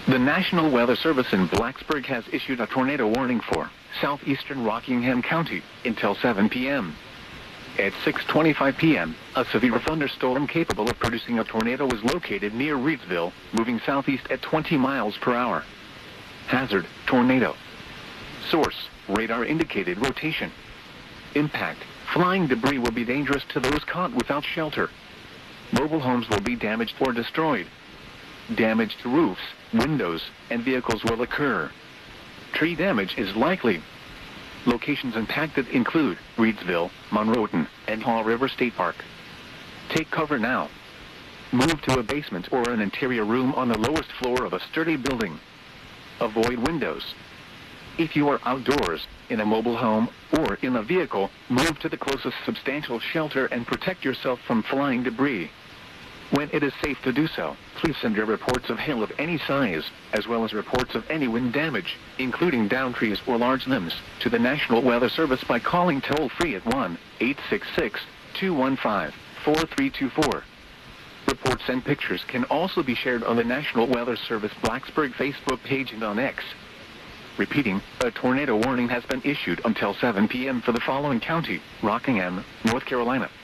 The National Weather Service in Blacksburg has issued a tornado warning for southeastern Rockingham County until 7 p.m. At 6:25 p.m., a severe thunderstorm capable of producing a tornado was located near Reidsville, moving southeast at 20 miles per hour. Hazard: tornado. Source: radar indicated rotation. Impact: flying debris will be dangerous to those caught without shelter. Mobile homes will be damaged or destroyed. Damage to roofs, windows, and vehicles will occur. Tree damage is likely. Locations impacted include Reidsville, Monroeton, and Haw River State Park. Take cover now. Move to a basement or an interior room on the lowest floor of a sturdy building. Avoid windows. If you are outdoors, in a mobile home, or in a vehicle, move to the closest substantial shelter and protect yourself from flying debris. When it is safe to do so, please send your reports of hail of any size, as well as reports of any wind damage, including downed trees or large limbs, to the National Weather Service by calling toll-free at 1-866-215-4324. Reports and pictures can also be shared on the National Weather Service Blacksburg Facebook page and on X. Repeating, a tornado warning has been issued until 7 p.m. for the following county: Rockingham, North Carolina.